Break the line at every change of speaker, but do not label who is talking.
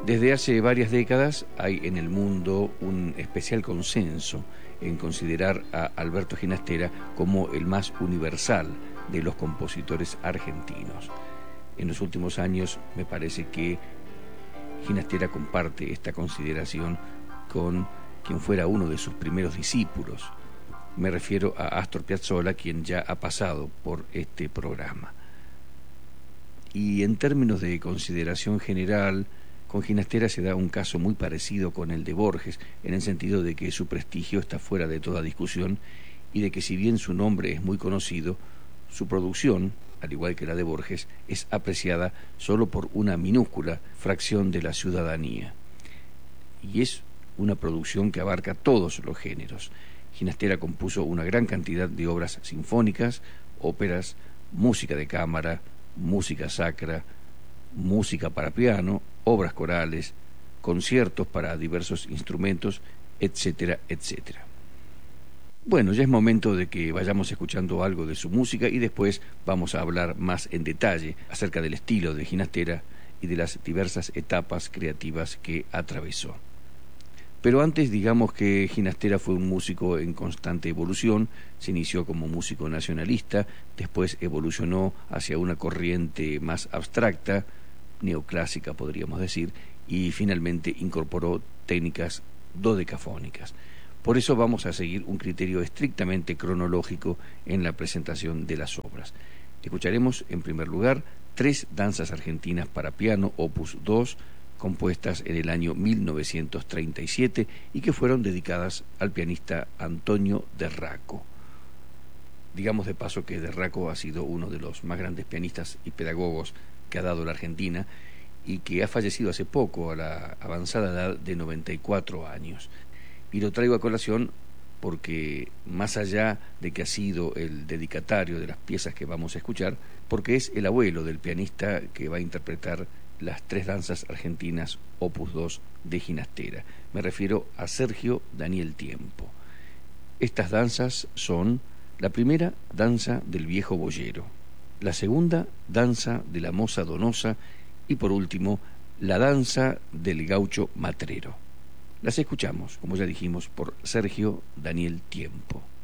Desde hace varias décadas hay en el mundo un especial consenso en considerar a Alberto Ginastera como el más universal de los compositores argentinos. En los últimos años me parece que Ginastera comparte esta consideración con quien fuera uno de sus primeros discípulos. Me refiero a Astor Piazzolla, quien ya ha pasado por este programa. Y en términos de consideración general, con Ginastera se da un caso muy parecido con el de Borges, en el sentido de que su prestigio está fuera de toda discusión y de que si bien su nombre es muy conocido, su producción, al igual que la de Borges, es apreciada solo por una minúscula fracción de la ciudadanía. Y es una producción que abarca todos los géneros. Ginastera compuso una gran cantidad de obras sinfónicas, óperas, música de cámara, música sacra, música para piano, obras corales, conciertos para diversos instrumentos, etcétera, etcétera. Bueno, ya es momento de que vayamos escuchando algo de su música y después vamos a hablar más en detalle acerca del estilo de Ginastera y de las diversas etapas creativas que atravesó. Pero antes digamos que Ginastera fue un músico en constante evolución, se inició como músico nacionalista, después evolucionó hacia una corriente más abstracta, neoclásica podríamos decir, y finalmente incorporó técnicas dodecafónicas. Por eso vamos a seguir un criterio estrictamente cronológico en la presentación de las obras. Escucharemos en primer lugar 3 danzas argentinas para piano, opus 2, compuestas en el año 1937 y que fueron dedicadas al pianista Antonio de Raco. Digamos de paso que de Raco ha sido uno de los más grandes pianistas y pedagogos que ha dado la Argentina y que ha fallecido hace poco a la avanzada edad de 94 años. Y lo traigo a colación porque más allá de que ha sido el dedicatario de las piezas que vamos a escuchar, porque es el abuelo del pianista que va a interpretar las 3 danzas argentinas opus 2 de Ginastera. Me refiero a Sergio Daniel Tiempo. Estas danzas son: la primera, danza del viejo boyero; la segunda, danza de la moza donosa; y por último, la danza del gaucho matrero. Las escuchamos, como ya dijimos, por Sergio Daniel Tiempo.